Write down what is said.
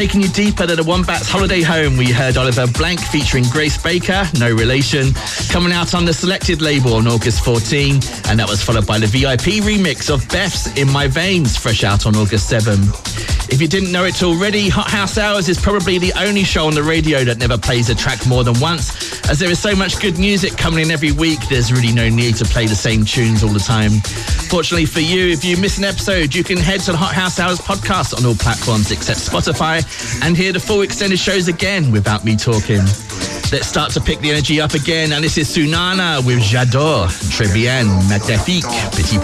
Taking you deeper than a Wombats holiday home, we heard Oliver Blank featuring Grace Baker, No Relation, coming out on the Selected label on August 14, and that was followed by the VIP remix of Beth's In My Veins, fresh out on August 7. If you didn't know it already, Hot House Hours is probably the only show on the radio that never plays a track more than once. As there is so much good music coming in every week, there's really no need to play the same tunes all the time. Fortunately for you, if you miss an episode, you can head to the Hot House Hours podcast on all platforms except Spotify and hear the full extended shows again without me talking. Let's start to pick the energy up again, and this is Sunana with J'adore, Très bien, Magnifique, Petit